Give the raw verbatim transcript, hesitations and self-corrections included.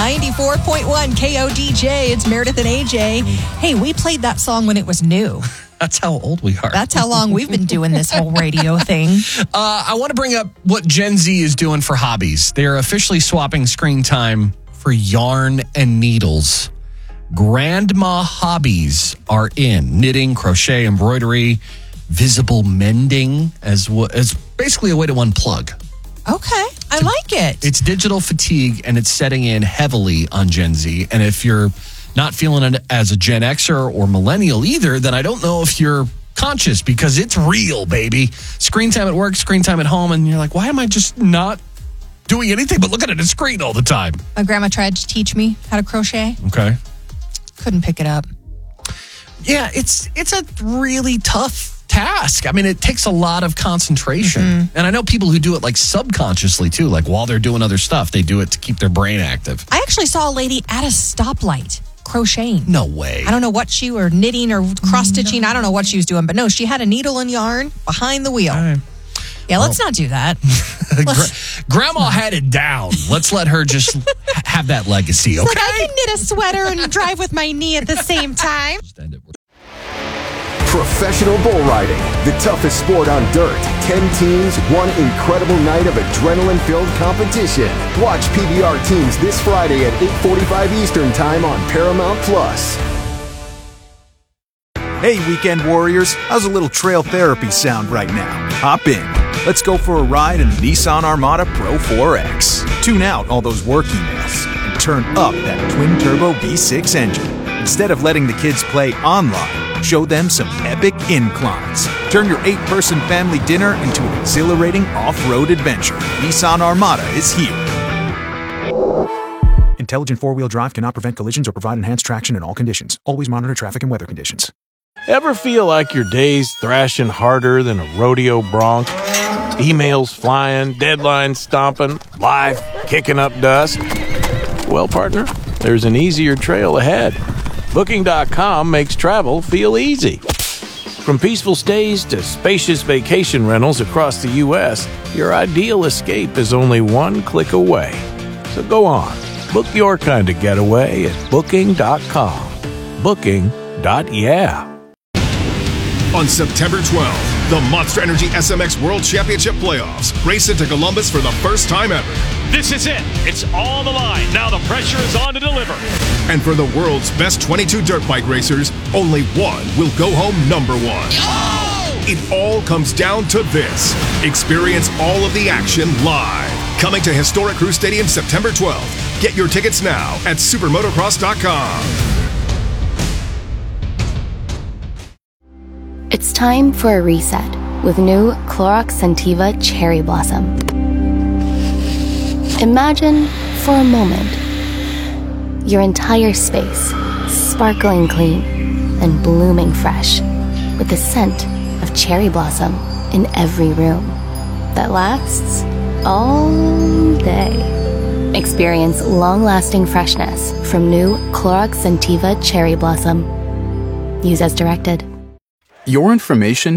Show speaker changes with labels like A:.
A: ninety-four point one K O D J. It's Meredith and A J. Hey, we played that song when it was new.
B: That's how old we are.
A: That's how long we've been doing this whole radio thing.
B: Uh, I want to bring up what Gen Z is doing for hobbies. They're officially swapping screen time for yarn and needles. Grandma hobbies are in. Knitting, crochet, embroidery, visible mending as, as basically a way to unplug.
A: Okay, I like it.
B: It's digital fatigue, and it's setting in heavily on Gen Z. And if you're not feeling it as a Gen Xer or millennial either, then I don't know if you're conscious, because it's real, baby. Screen time at work, screen time at home, and you're like, why am I just not doing anything but looking at a screen all the time?
A: My grandma tried to teach me how to crochet.
B: Okay.
A: Couldn't pick it up.
B: Yeah, it's it's a really tough task. I mean, it takes a lot of concentration. Mm-hmm. And I know people who do it like subconsciously too, like while they're doing other stuff, they do it to keep their brain active.
A: I actually saw a lady at a stoplight crocheting.
B: No way.
A: I don't know what she were knitting or cross-stitching. No. I don't know what she was doing, but no, she had a needle and yarn behind the wheel. Right. Yeah, let's well, not do that.
B: Gra- Grandma had it down. Let's let her just have that legacy, okay?
A: Like, I can knit a sweater and drive with my knee at the same time.
C: Professional bull riding, the toughest sport on dirt. Ten teams, one incredible night of adrenaline-filled competition. Watch P B R teams this Friday at eight forty-five Eastern Time on Paramount Plus.
D: Hey, weekend warriors, how's a little trail therapy sound right now? Hop in. Let's go for a ride in the Nissan Armada Pro four X. Tune out all those work emails and turn up that twin-turbo V six engine. Instead of letting the kids play online, show them some epic inclines. Turn your eight-person family dinner into an exhilarating off-road adventure. Nissan Armada is here. Intelligent four-wheel drive cannot prevent collisions or provide enhanced traction in all conditions. Always monitor traffic and weather conditions.
E: Ever feel like your day's thrashing harder than a rodeo bronc? Emails flying, deadlines stomping, life kicking up dust? Well, partner, there's an easier trail ahead. Booking dot com makes travel feel easy. From peaceful stays to spacious vacation rentals across the U S, your ideal escape is only one click away. So go on, book your kind of getaway at Booking dot com. Booking. Yeah.
F: On September twelfth, the Monster Energy S M X World Championship Playoffs race into Columbus for the first time ever.
G: This is it. It's on the line. Now the pressure is on to deliver.
F: And for the world's best twenty-two dirt bike racers, only one will go home number one. Oh! It all comes down to this. Experience all of the action live. Coming to historic Crew Stadium September twelfth. Get your tickets now at supermotocross dot com.
H: It's time for a reset with new Clorox Scentiva Cherry Blossom. Imagine, for a moment, your entire space sparkling clean and blooming fresh with the scent of cherry blossom in every room that lasts all day. Experience long-lasting freshness from new Clorox Scentiva Cherry Blossom. Use as directed.
I: Your information